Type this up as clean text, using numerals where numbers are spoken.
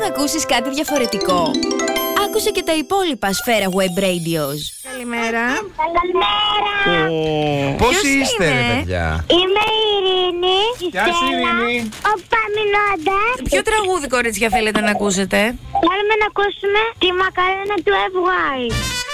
ακούσεις κάτι διαφορετικό? Άκουσε και τα υπόλοιπα Σφαίρα Web Radios. Καλημέρα. Καλημέρα. Πώς είστε, ρε παιδιά? Είμαι η Ειρήνη. Γεια σου, Ειρήνη. Ο Παμινόντα. Ποιο τραγούδι, κορίτσια, θέλετε να ακούσετε? Θέλουμε να ακούσουμε τη μακαρένα του FY.